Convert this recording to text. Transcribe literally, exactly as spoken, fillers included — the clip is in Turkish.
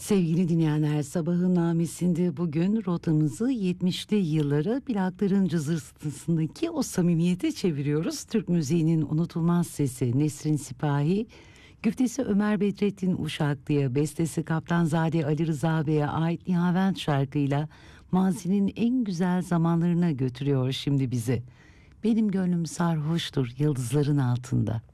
Sevgili dinleyenler, sabahın namesinde bugün rotamızı yetmişli yıllara, plakların cızırtısındaki o samimiyete çeviriyoruz. Türk müziğinin unutulmaz sesi Nesrin Sipahi, güftesi Ömer Bedrettin Uşaklı'ya, bestesi Kaptanzade Ali Rıza Bey'e ait Nihavent şarkıyla mazinin en güzel zamanlarına götürüyor şimdi bizi. Benim gönlüm sarhoştur yıldızların altında.